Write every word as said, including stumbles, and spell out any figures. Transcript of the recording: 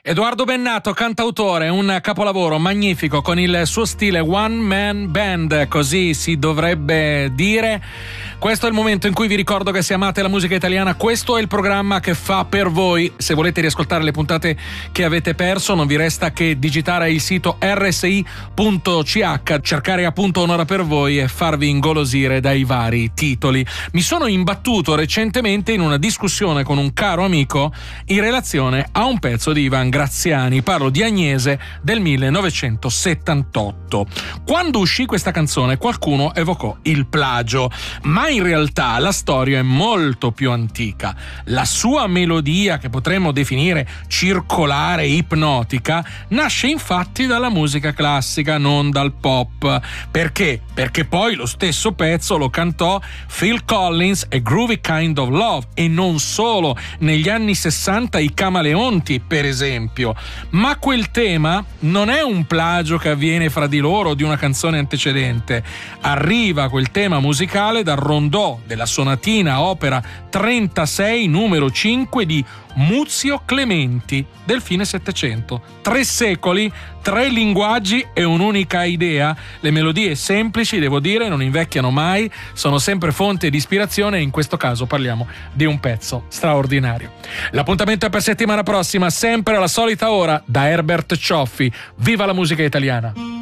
Edoardo Bennato, cantautore, un capolavoro magnifico con il suo stile one man band, così si dovrebbe dire. Questo è il momento in cui vi ricordo che se amate la musica italiana, questo è il programma che fa per voi. Se volete riascoltare le puntate che avete perso, non vi resta che digitare il sito erre esse i punto ci acca, cercare appunto Un'ora per voi e farvi ingolosire dai vari titoli. Mi sono imbattuto recentemente in una discussione con un caro amico in relazione a un pezzo di Ivan Graziani. Parlo di Agnese del millenovecentosettantotto. Quando uscì questa canzone qualcuno evocò il plagio, ma in realtà la storia è molto più antica. La sua melodia, che potremmo definire circolare, ipnotica, nasce infatti dalla musica classica, non dal pop. Perché? Perché poi lo stesso pezzo lo cantò Phil Collins e Groovy Kind of Love, e non solo, negli anni sessanta i Camaleonti per esempio. Ma quel tema non è un plagio che avviene fra di loro di una canzone antecedente. Arriva quel tema musicale dal rondò della sonatina opera trentasei numero cinque di Muzio Clementi del fine Settecento. Tre secoli, tre linguaggi e un'unica idea. Le melodie semplici, devo dire, non invecchiano mai, sono sempre fonte di ispirazione e in questo caso parliamo di un pezzo straordinario. L'appuntamento è per settimana prossima, sempre alla solita ora, da Herbert Cioffi. Viva la musica italiana!